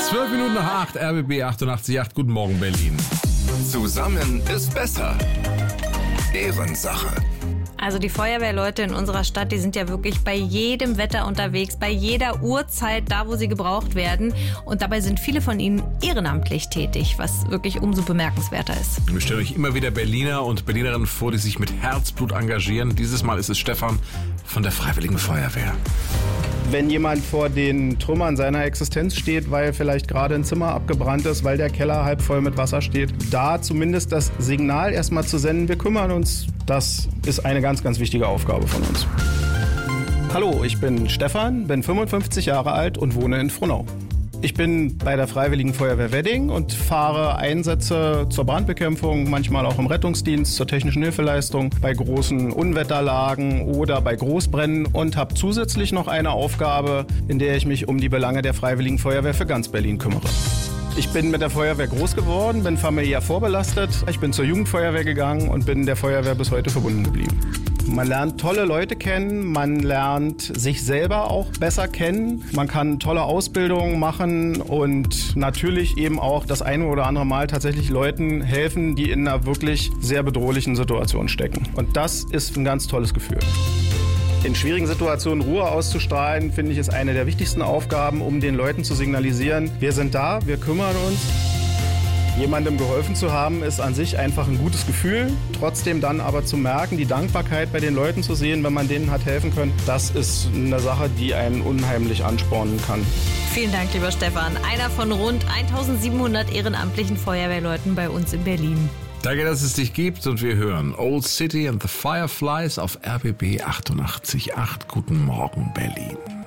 12 Minuten nach 8, RBB 88.8. Guten Morgen, Berlin. Zusammen ist besser. Ehrensache. Also die Feuerwehrleute in unserer Stadt, die sind ja wirklich bei jedem Wetter unterwegs, bei jeder Uhrzeit da, wo sie gebraucht werden. Und dabei sind viele von ihnen ehrenamtlich tätig, was wirklich umso bemerkenswerter ist. Wir stellen euch immer wieder Berliner und Berlinerinnen vor, die sich mit Herzblut engagieren. Dieses Mal ist es Stefan von der Freiwilligen Feuerwehr. Wenn jemand vor den Trümmern seiner Existenz steht, weil vielleicht gerade ein Zimmer abgebrannt ist, weil der Keller halb voll mit Wasser steht, da zumindest das Signal erstmal zu senden, wir kümmern uns, das ist eine ganz, ganz wichtige Aufgabe von uns. Hallo, ich bin Stefan, bin 55 Jahre alt und wohne in Frohnau. Ich bin bei der Freiwilligen Feuerwehr Wedding und fahre Einsätze zur Brandbekämpfung, manchmal auch im Rettungsdienst, zur technischen Hilfeleistung, bei großen Unwetterlagen oder bei Großbränden und habe zusätzlich noch eine Aufgabe, in der ich mich um die Belange der Freiwilligen Feuerwehr für ganz Berlin kümmere. Ich bin mit der Feuerwehr groß geworden, bin familiär vorbelastet. Ich bin zur Jugendfeuerwehr gegangen und bin der Feuerwehr bis heute verbunden geblieben. Man lernt tolle Leute kennen, man lernt sich selber auch besser kennen. Man kann tolle Ausbildungen machen und natürlich eben auch das eine oder andere Mal tatsächlich Leuten helfen, die in einer wirklich sehr bedrohlichen Situation stecken. Und das ist ein ganz tolles Gefühl. In schwierigen Situationen Ruhe auszustrahlen, finde ich, ist eine der wichtigsten Aufgaben, um den Leuten zu signalisieren, wir sind da, wir kümmern uns. Jemandem geholfen zu haben, ist an sich einfach ein gutes Gefühl. Trotzdem dann aber zu merken, die Dankbarkeit bei den Leuten zu sehen, wenn man denen hat helfen können, das ist eine Sache, die einen unheimlich anspornen kann. Vielen Dank, lieber Stefan. Einer von rund 1700 ehrenamtlichen Feuerwehrleuten bei uns in Berlin. Danke, dass es dich gibt und wir hören Old City and the Fireflies auf RBB 88.8. Guten Morgen, Berlin.